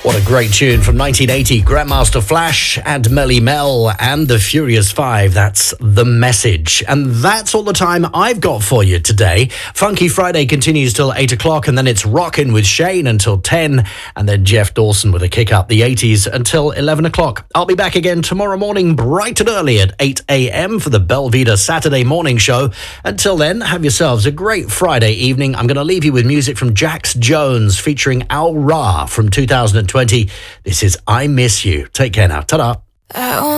What a great tune from 1980, Grandmaster Flash and Melly Mel and the Furious Five. That's The Message. And that's all the time I've got for you today. Funky Friday continues till 8 o'clock, and then it's Rockin' with Shane until 10, and then Jeff Dawson with a kick up the 80s until 11 o'clock. I'll be back again tomorrow morning bright and early at 8 a.m. for the Belvita Saturday morning show. Until then, have yourselves a great Friday evening. I'm going to leave you with music from Jax Jones featuring Al Ra from 2020. This is I Miss You. Take care now. Ta-da.